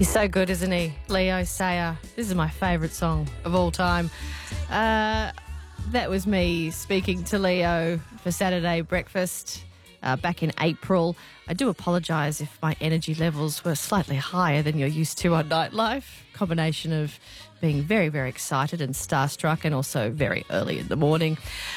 He's so good, isn't he? Leo Sayer. This is my favourite song of all time. That was me speaking to Leo for Saturday breakfast back in April. I do apologise if my energy levels were slightly higher than you're used to on Nightlife. Combination of being very, very excited and starstruck and also very early in the morning.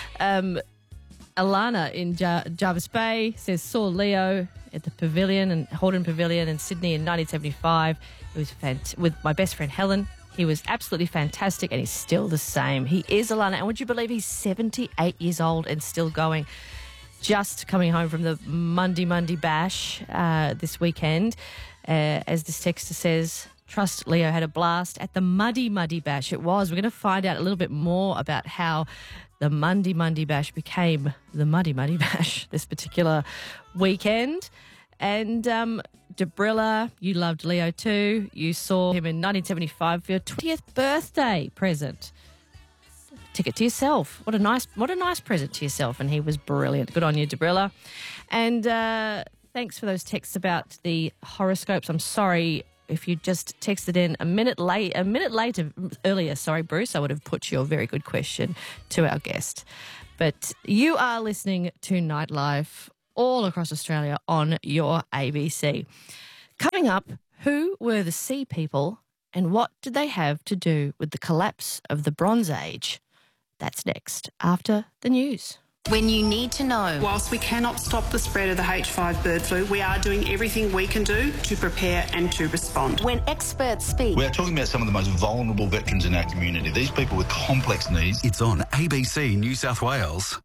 Alana in Jarvis Bay says, saw Leo at the Pavilion and Holden Pavilion in Sydney in 1975. It was with my best friend Helen. He was absolutely fantastic and he's still the same. He is, Alana, and would you believe he's 78 years old and still going? Just coming home from the Monday Bash this weekend. As this texter says, trust Leo had a blast at the Muddy Bash. It was. We're going to find out a little bit more about how the Monday Bash became the Muddy Bash this particular weekend. And Debrilla, you loved Leo too. You saw him in 1975 for your 20th birthday present. Ticket to yourself. What a nice present to yourself. And he was brilliant. Good on you, Debrilla. And thanks for those texts about the horoscopes. I'm sorry if you just texted in a minute earlier, Bruce, I would have put your very good question to our guest. But you are listening to Nightlife all across Australia on your ABC. Coming up, who were the Sea People and what did they have to do with the collapse of the Bronze Age? That's next, after the news. When you need to know. Whilst we cannot stop the spread of the H5 bird flu, we are doing everything we can do to prepare and to respond. When experts speak. We are talking about some of the most vulnerable veterans in our community. These people with complex needs. It's on ABC New South Wales.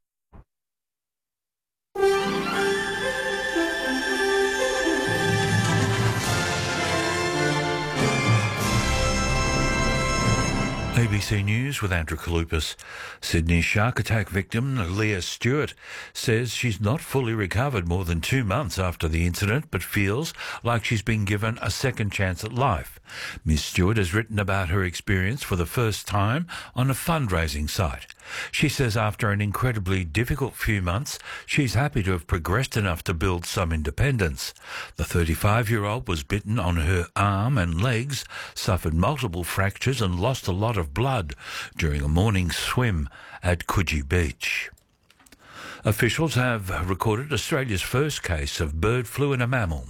ABC News with Andrew Kalupas. Sydney shark attack victim Leah Stewart says she's not fully recovered more than 2 months after the incident, but feels like she's been given a second chance at life. Ms Stewart has written about her experience for the first time on a fundraising site. She says after an incredibly difficult few months, she's happy to have progressed enough to build some independence. The 35-year-old was bitten on her arm and legs, suffered multiple fractures and lost a lot of blood during a morning swim at Coogee Beach. Officials have recorded Australia's first case of bird flu in a mammal.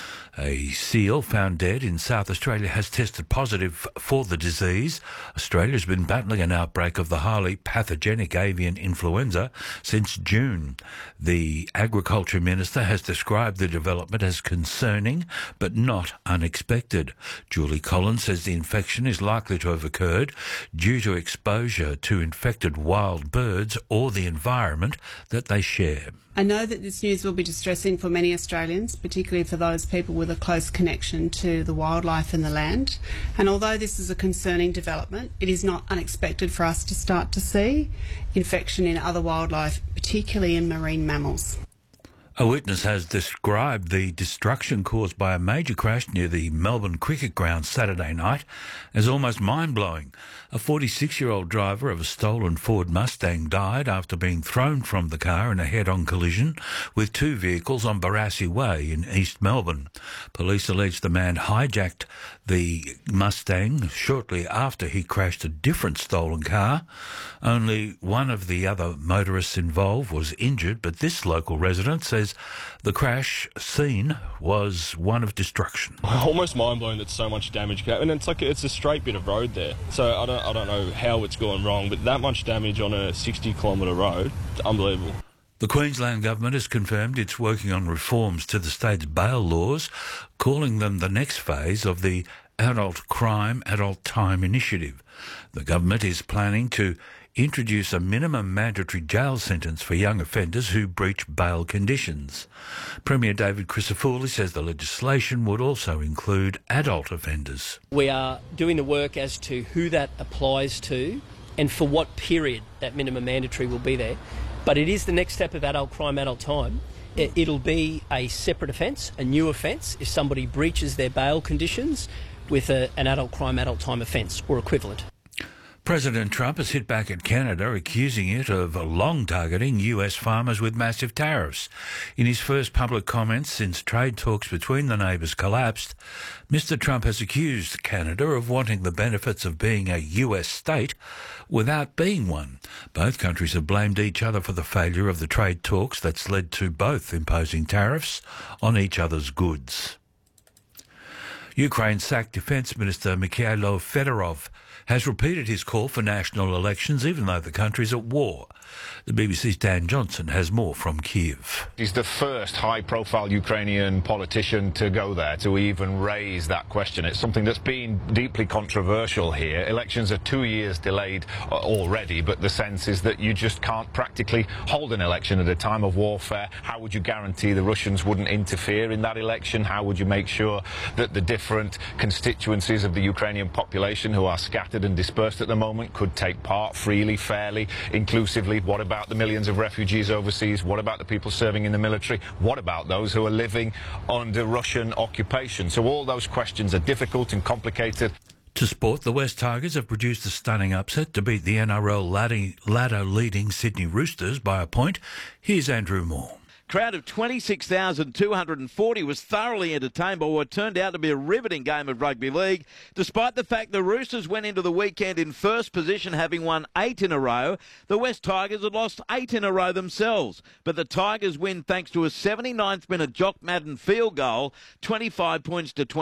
A seal found dead in South Australia has tested positive for the disease. Australia's been battling an outbreak of the highly pathogenic avian influenza since June. The Agriculture Minister has described the development as concerning but not unexpected. Julie Collins says the infection is likely to have occurred due to exposure to infected wild birds or the environment that they share. I know that this news will be distressing for many Australians, particularly for those people with a close connection to the wildlife and the land. And although this is a concerning development, it is not unexpected for us to start to see infection in other wildlife, particularly in marine mammals. A witness has described the destruction caused by a major crash near the Melbourne Cricket Ground Saturday night as almost mind-blowing. A 46-year-old driver of a stolen Ford Mustang died after being thrown from the car in a head-on collision with two vehicles on Barassi Way in East Melbourne. Police allege the man hijacked the Mustang shortly after he crashed a different stolen car. Only one of the other motorists involved was injured, but this local resident says the crash scene was one of destruction. Almost mind-blowing that so much damage came, and it's a straight bit of road there, so I don't know how it's gone wrong, but that much damage on a 60-kilometre road, unbelievable. The Queensland Government has confirmed it's working on reforms to the state's bail laws, calling them the next phase of the Adult Crime, Adult Time initiative. The government is planning to introduce a minimum mandatory jail sentence for young offenders who breach bail conditions. Premier David Crisafulli says the legislation would also include adult offenders. We are doing the work as to who that applies to and for what period that minimum mandatory will be there. But it is the next step of adult crime, adult time. It'll be a separate offence, a new offence, if somebody breaches their bail conditions with an adult crime, adult time offence or equivalent. President Trump has hit back at Canada, accusing it of long-targeting US farmers with massive tariffs. In his first public comments since trade talks between the neighbours collapsed, Mr. Trump has accused Canada of wanting the benefits of being a US state without being one. Both countries have blamed each other for the failure of the trade talks that's led to both imposing tariffs on each other's goods. Ukraine sacked Defence Minister Mikhailo Fedorov has repeated his call for national elections even though the country's at war. The BBC's Dan Johnson has more from Kyiv. He's the first high-profile Ukrainian politician to go there, to even raise that question. It's something that's been deeply controversial here. Elections are 2 years delayed already, but the sense is that you just can't practically hold an election at a time of warfare. How would you guarantee the Russians wouldn't interfere in that election? How would you make sure that the different constituencies of the Ukrainian population who are scattered and dispersed at the moment could take part freely, fairly, inclusively? What about the millions of refugees overseas? What about the people serving in the military? What about those who are living under Russian occupation? So all those questions are difficult and complicated. To sport, the West Tigers have produced a stunning upset to beat the NRL ladder-leading Sydney Roosters by a point. Here's Andrew Moore. Crowd of 26,240 was thoroughly entertained by what turned out to be a riveting game of rugby league. Despite the fact the Roosters went into the weekend in first position, having won 8 in a row, the West Tigers had lost 8 in a row themselves. But the Tigers win thanks to a 79th minute Jock Madden field goal, 25 points to 20.